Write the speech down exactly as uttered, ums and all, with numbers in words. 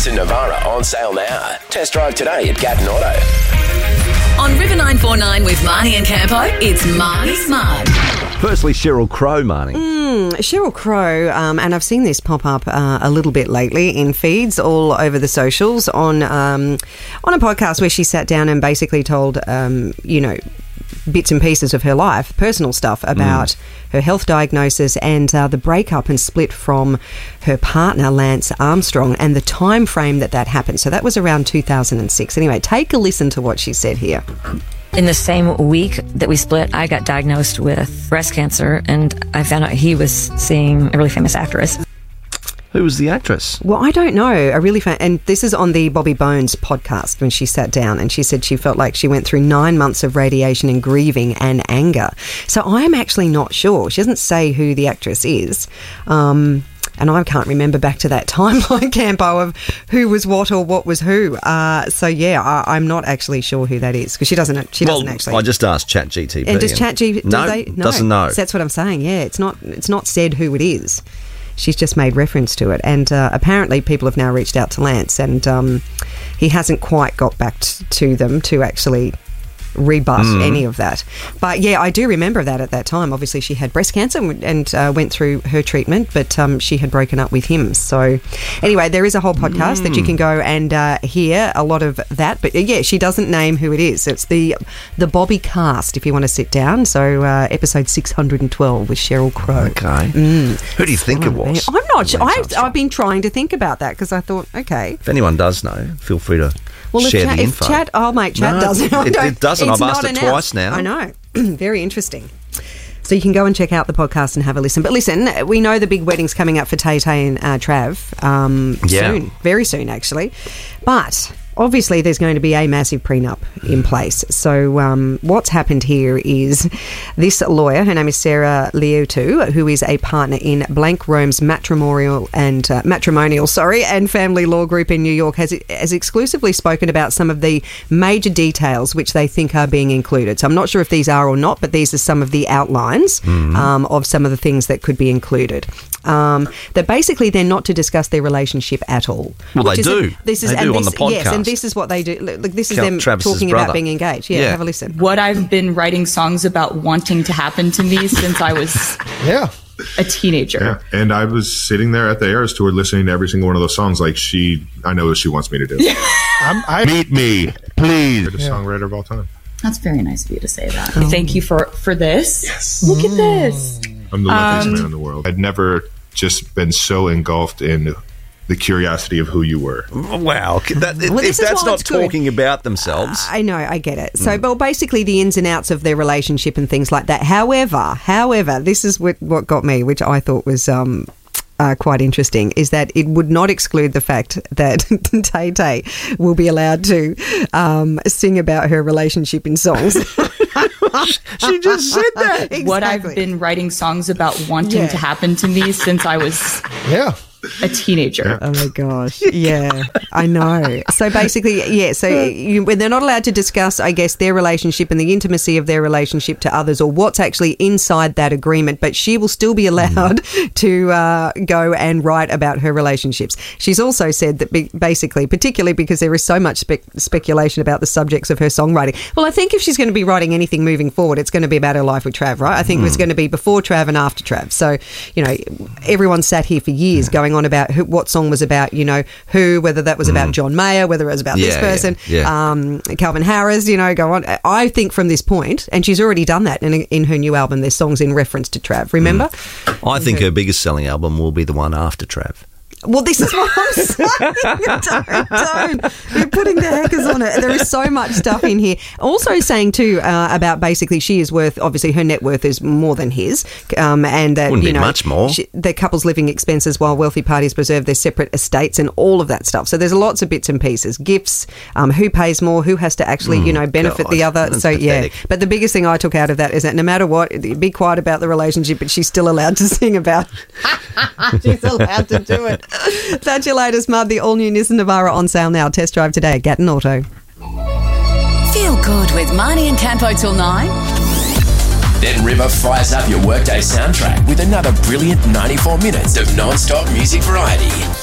Nissan Navara on sale now. Test drive today at Gatton Auto. On River nine four nine with Marnie and Campo, it's Marnie's Mud. Firstly, Sheryl Crow, Marnie. Mm, Sheryl Crow, um, and I've seen this pop up uh, a little bit lately in feeds all over the socials on um, on a podcast where she sat down and basically told, um, you know, bits and pieces of her life, personal stuff about mm. her health diagnosis and uh, the breakup and split from her partner, Lance Armstrong, and the time frame that that happened. So that was around two thousand six. Anyway, take a listen to what she said here. In the same week that we split, I got diagnosed with breast cancer, and I found out he was seeing a really famous actress. Who was the actress? Well, I don't know. A really fan, and this is on the Bobby Bones podcast when she sat down and she said she felt like she went through nine months of radiation and grieving and anger. So I'm actually not sure. She doesn't say who the actress is. Um, and I can't remember back to that timeline, Campo, of who was what or what was who. Uh, so, yeah, I, I'm not actually sure who that is because she doesn't She doesn't well, actually. I just asked ChatGPT. And does ChatGPT... No, they, no, doesn't know. That's what I'm saying, yeah. It's not, it's not said who it is. She's just made reference to it. And uh, apparently people have now reached out to Lance and um, he hasn't quite got back t- to them to actually rebut mm. any of that. But, yeah, I do remember that at that time. Obviously, she had breast cancer and, and uh, went through her treatment, but um, she had broken up with him. So, anyway, there is a whole podcast mm. that you can go and uh, hear a lot of that. But, yeah, she doesn't name who it is. It's the the Bobby cast, if you want to sit down. So, uh, episode six hundred twelve with Sheryl Crow. Okay. Mm. Who do you think it was? I'm not sure. I've, I've been trying to think about that because I thought, okay. If anyone does know, feel free to well, share if Chad, the info. If Chad, oh, mate, Chad no, doesn't. It, it doesn't. It's I've asked it announced. twice now. I know. Very interesting. So you can go and check out the podcast and have a listen. But listen, we know the big wedding's coming up for Tay Tay and uh, Trav um, yeah. soon. Very soon, actually. But... obviously, there's going to be a massive prenup in place. So um, what's happened here is this lawyer, her name is Sarah Liotu, who is a partner in Blank Rome's matrimonial and uh, matrimonial, sorry, and family law group in New York, has has exclusively spoken about some of the major details which they think are being included. So I'm not sure if these are or not, but these are some of the outlines mm-hmm. um, of some of the things that could be included. Um, that basically they're not to discuss their relationship at all. Well, they do. A, this is, they and do this, on the podcast. Yes, and this is what they do. Look, this is Cal- them Travis's talking brother. about being engaged. Yeah, yeah, have a listen. What I've been writing songs about wanting to happen to me since I was yeah. a teenager. Yeah, and I was sitting there at the Eras Tour listening to every single one of those songs like she, I know what she wants me to do. Yeah. I'm, I, Meet me, please. Greatest yeah. songwriter of all time. That's very nice of you to say that. Oh. Thank you for, for this. Yes. Look mm. at this. I'm the luckiest um, man in the world. I'd never just been so engulfed in the curiosity of who you were. Wow. That, well, if that's not it's good. talking about themselves. Uh, I know, I get it. So, mm. well, basically the ins and outs of their relationship and things like that. However, however, this is what, what got me, which I thought was... um. Uh, quite interesting, is that it would not exclude the fact that Tay Tay will be allowed to um, sing about her relationship in songs. She just said that. Exactly. What I've been writing songs about wanting yeah. to happen to me since I was yeah. a teenager. Oh my gosh. Yeah, I know. So basically, yeah, so you, when they're not allowed to discuss, I guess, their relationship and the intimacy of their relationship to others or what's actually inside that agreement, but she will still be allowed mm. to uh, go and write about her relationships. She's also said that be- basically, particularly because there is so much spe- speculation about the subjects of her songwriting. Well, I think if she's going to be writing anything moving forward, it's going to be about her life with Trav, right? I think mm. it's going to be before Trav and after Trav. So, you know, everyone sat here for years going on about who, what song was about, you know, who, whether that was mm. about John Mayer, whether it was about yeah, this person, yeah, yeah. Um, Calvin Harris, you know, go on. I think from this point, and she's already done that in, in her new album, there's songs in reference to Trav, remember? Mm. I think her biggest selling album will be the one after Trav. Well, this is what I'm saying. don't, don't. You're putting the hackers on it. There is so much stuff in here. Also saying, too, uh, about basically she is worth, obviously her net worth is more than his. Um, and that, Wouldn't you be know, much more. She, the couple's living expenses while wealthy parties preserve their separate estates and all of that stuff. So there's lots of bits and pieces. Gifts, um, who pays more, who has to actually, mm, you know, benefit God, the other. that's So, pathetic. yeah. But the biggest thing I took out of that is that no matter what, be quiet about the relationship, but she's still allowed to sing about She's allowed to do it. That's your latest mud, the all-new Nissan Navara on sale now. Test drive today at Gatton Auto. Feel good with Marnie and Campo till nine. Then River fires up your workday soundtrack with another brilliant ninety-four minutes of non-stop music variety.